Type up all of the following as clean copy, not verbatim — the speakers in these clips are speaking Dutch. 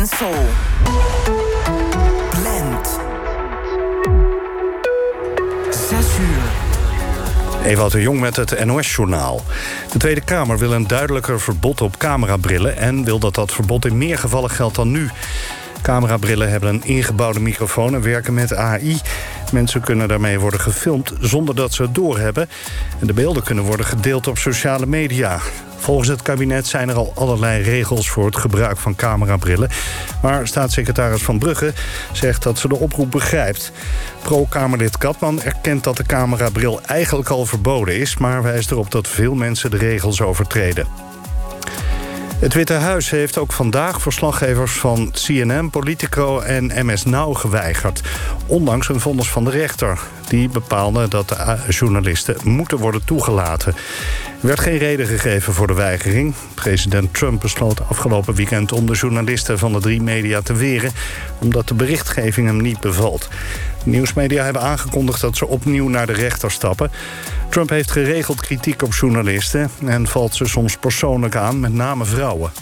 Soul. Blend. 6 uur. Ewout de Jong met het NOS-journaal. De Tweede Kamer wil een duidelijker verbod op camerabrillen en wil dat dat verbod in meer gevallen geldt dan nu. Camerabrillen hebben een ingebouwde microfoon en werken met AI. Mensen kunnen daarmee worden gefilmd zonder dat ze het doorhebben. En de beelden kunnen worden gedeeld op sociale media. Volgens het kabinet zijn er al allerlei regels voor het gebruik van camerabrillen. Maar staatssecretaris Van Brugge zegt dat ze de oproep begrijpt. Pro-Kamerlid Katman erkent dat de camerabril eigenlijk al verboden is, maar wijst erop dat veel mensen de regels overtreden. Het Witte Huis heeft ook vandaag verslaggevers van CNN, Politico en MS Now geweigerd. Ondanks een vonnis van de rechter. Die bepaalde dat de journalisten moeten worden toegelaten. Er werd geen reden gegeven voor de weigering. President Trump besloot afgelopen weekend om de journalisten van de 3 media te weren, omdat de berichtgeving hem niet bevalt. De nieuwsmedia hebben aangekondigd dat ze opnieuw naar de rechter stappen. Trump heeft geregeld kritiek op journalisten en valt ze soms persoonlijk aan, met name vrouwen.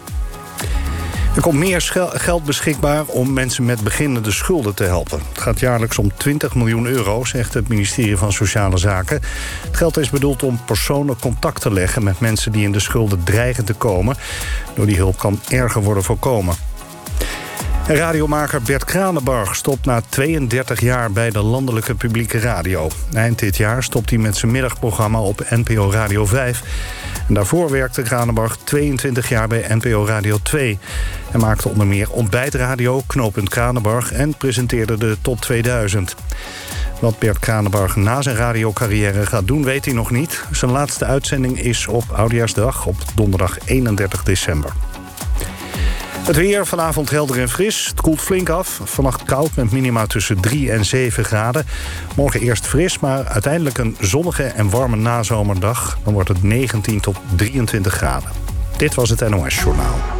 Er komt meer geld beschikbaar om mensen met beginnende schulden te helpen. Het gaat jaarlijks om 20 miljoen euro, zegt het ministerie van Sociale Zaken. Het geld is bedoeld om persoonlijk contact te leggen met mensen die in de schulden dreigen te komen. Door die hulp kan erger worden voorkomen. En radiomaker Bert Kranenbarg stopt na 32 jaar bij de landelijke publieke radio. Eind dit jaar stopt hij met zijn middagprogramma op NPO Radio 5. En daarvoor werkte Kranenbarg 22 jaar bij NPO Radio 2. Hij maakte onder meer ontbijtradio, Knooppunt Kranenbarg en presenteerde de Top 2000. Wat Bert Kranenbarg na zijn radiocarrière gaat doen, weet hij nog niet. Zijn laatste uitzending is op Oudejaarsdag op donderdag 31 december. Het weer, vanavond helder en fris. Het koelt flink af. Vannacht koud met minima tussen 3 en 7 graden. Morgen eerst fris, maar uiteindelijk een zonnige en warme nazomerdag. Dan wordt het 19 tot 23 graden. Dit was het NOS Journaal.